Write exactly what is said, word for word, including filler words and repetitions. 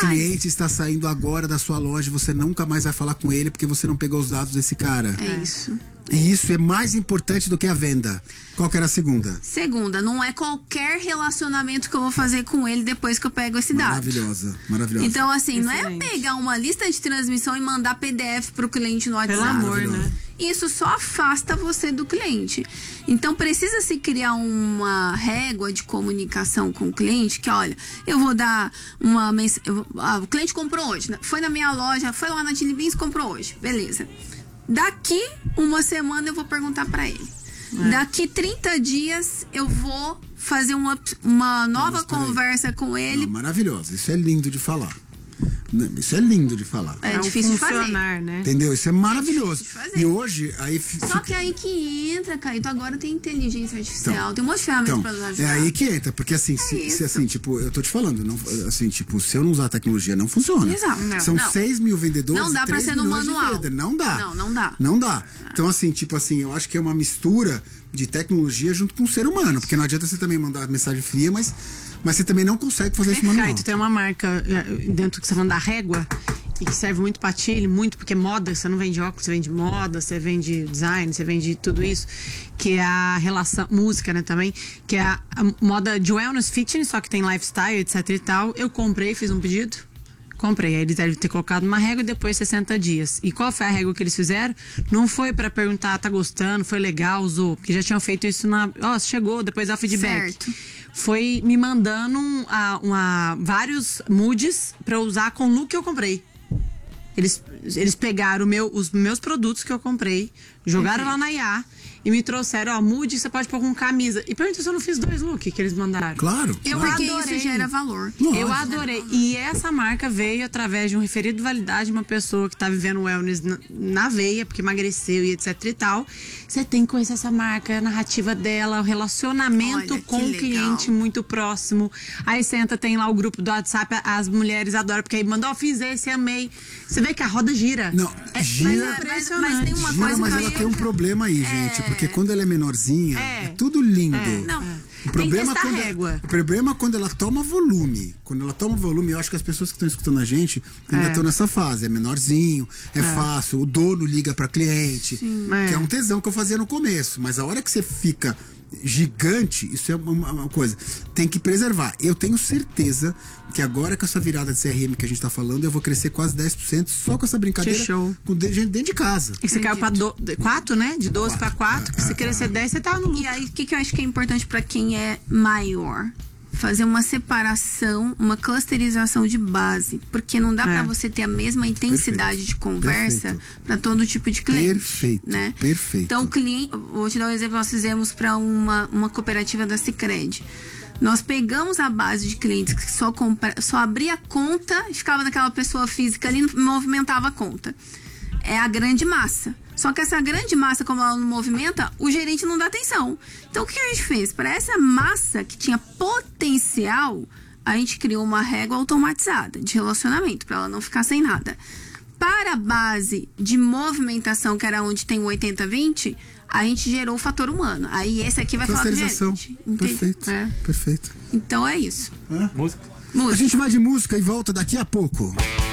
cliente está saindo agora da sua loja, você nunca mais vai falar com ele porque você não pegou os dados desse cara. É isso. E isso é mais importante do que a venda. Qual que era a segunda? Segunda, não é qualquer relacionamento que eu vou fazer com ele depois que eu pego esse dado. Maravilhosa, maravilhosa. Então, assim, Excelente. não é pegar uma lista de transmissão e mandar P D F pro cliente no WhatsApp. Pelo amor, né? Isso só afasta você do cliente. Então, precisa se criar uma régua de comunicação com o cliente, que, olha, eu vou dar uma mensagem... Ah, o cliente comprou hoje, né? Foi na minha loja, foi lá na Chili Beans, comprou hoje. Beleza. Daqui uma semana eu vou perguntar pra ele. É. Daqui trinta dias eu vou fazer uma, uma nova Não, conversa com ele. Não, maravilhosa, isso é lindo de falar. Isso é lindo de falar. É, É difícil de fazer. né? Entendeu? Isso é maravilhoso. É difícil de E hoje, aí... Só que é aí que entra, Caíto, agora tem inteligência artificial, então, tem um monte de ferramentas então, pra nos é ajudar. aí que entra, porque assim, É se, se isso. assim, tipo, eu tô te falando, não, assim, tipo, se eu não usar a tecnologia, não funciona. Exato. Não, São não. seis mil vendedores, Não dá pra três ser no milhões de manual. venda. Não dá. Não, não dá. Não dá. Então, assim, tipo assim, eu acho que é uma mistura de tecnologia junto com o ser humano, porque não adianta você também mandar mensagem fria, mas, mas você também não consegue fazer isso manual. Caíto, tem uma marca eh, dentro que você falando da régua, e que serve muito pra ti, muito porque moda, você não vende óculos, você vende moda, você vende design, você vende tudo isso, que é a relação, música, né, também, que é a, a moda de wellness fitness, só que tem lifestyle, etc e tal. Eu comprei, fiz um pedido, comprei, aí eles devem ter colocado uma régua e depois sessenta dias. E qual foi a régua que eles fizeram? Não foi pra perguntar, tá gostando, foi legal, usou, porque já tinham feito isso na, ó, oh, chegou, depois dá feedback. Certo. Foi me mandando um, a, uma, vários moods pra eu usar com o look que eu comprei. Eles, eles pegaram o meu, os meus produtos que eu comprei, jogaram lá na I A e me trouxeram, ó, mude, você pode pôr com camisa. E pergunta se eu não fiz dois looks que eles mandaram. Claro. Eu claro. porque adorei. isso gera valor. Lógico. Eu adorei. E essa marca veio através de um referido de validade de uma pessoa que tá vivendo wellness na, na veia, porque emagreceu e etc e tal. Você tem que conhecer essa marca, a narrativa dela, o relacionamento Olha, com que o legal. cliente muito próximo. Aí você entra, tem lá o grupo do WhatsApp, as mulheres adoram, porque aí mandou, ó, fiz esse, amei. Você vê que a roda gira. Não, é, gira- Mas, é Mas- impressionante. mas tem uma Gira, coisa mas que ela eu- tem um problema aí, gente, porque quando ela é menorzinha, é, É. tudo lindo. Não, O problema, testar quando, a régua. o problema é quando ela toma volume. Quando ela toma volume, eu acho que as pessoas que estão escutando a gente ainda É. estão nessa fase. É menorzinho, é, fácil, o dono liga pra cliente. Que é. É. um tesão que eu fazia no começo. Mas a hora que você fica gigante, isso é uma, uma coisa. Tem que preservar. Eu tenho certeza que agora com essa virada de C R M que a gente tá falando, eu vou crescer quase dez por cento só com essa brincadeira. Que show. Com de- gente dentro de casa. E você caiu pra quatro, né? De doze pra quatro. Se crescer dez, você tá no lucro. E aí, o que, que eu acho que é importante para quem é maior? Fazer uma separação, uma clusterização de base. Porque não dá É. pra você ter a mesma intensidade Perfeito. de conversa Perfeito. para todo tipo de cliente. Perfeito, Né? perfeito. Então, o cliente. Vou te dar um exemplo, nós fizemos para uma, uma cooperativa da Sicredi. Nós pegamos a base de clientes que só, compra, só abria a conta e ficava naquela pessoa física ali, movimentava a conta. É a grande massa. Só que essa grande massa, como ela não movimenta, o gerente não dá atenção. Então, o que a gente fez? Para essa massa que tinha potencial, a gente criou uma régua automatizada de relacionamento, para ela não ficar sem nada. Para a base de movimentação, que era onde tem o oitenta vinte, a gente gerou o fator humano. Aí esse aqui vai falar do Clusterização. gerente. Entende? Perfeito. É. Perfeito. Então é isso. Hã? Música. A Música. gente vai de música e volta daqui a pouco.